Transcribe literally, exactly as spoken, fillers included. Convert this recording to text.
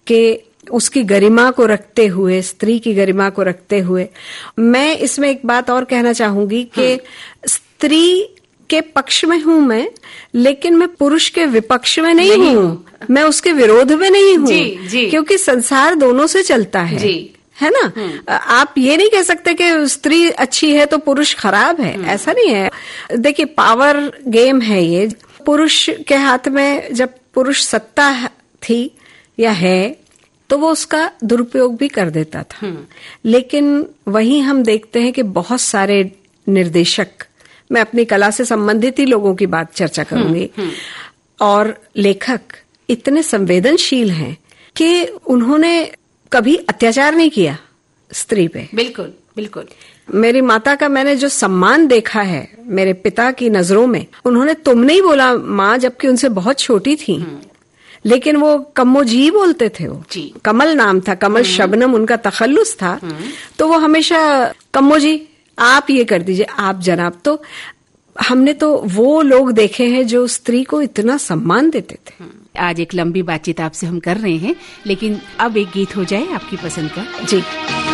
कि उसकी गरिमा को रखते हुए, स्त्री की गरिमा को रखते हुए, मैं इसमें एक बात और कहना चाहूंगी कि हाँ। स्त्री के पक्ष में हूं मैं, लेकिन मैं पुरुष के विपक्ष में नहीं, नहीं हूं, मैं उसके विरोध में नहीं हूं, जी, जी। क्योंकि संसार दोनों से चलता है, जी। है ना। आप ये नहीं कह सकते कि स्त्री अच्छी है तो पुरुष खराब है, ऐसा नहीं है। देखिए, पावर गेम है ये। पुरुष के हाथ में जब पुरुष सत्ता थी या है तो वो उसका दुरुपयोग भी कर देता था, लेकिन वहीं हम देखते हैं कि बहुत सारे निर्देशक, मैं अपनी कला से संबंधित ही लोगों की बात चर्चा करूंगी, और लेखक इतने संवेदनशील हैं कि उन्होंने कभी अत्याचार नहीं किया स्त्री पे। बिल्कुल बिल्कुल। मेरी माता का मैंने जो सम्मान देखा है मेरे पिता की नजरों में, उन्होंने तुम नहीं बोला माँ, जबकि उनसे बहुत छोटी थी, लेकिन वो कम्मो जी बोलते थे। वो जी। कमल नाम था, कमल शबनम उनका तखल्लुस था, तो वो हमेशा कम्मो जी आप ये कर दीजिए, आप जनाब। तो हमने तो वो लोग देखे हैं जो स्त्री को इतना सम्मान देते थे। आज एक लंबी बातचीत आपसे हम कर रहे हैं, लेकिन अब एक गीत हो जाए आपकी पसंद का। जी।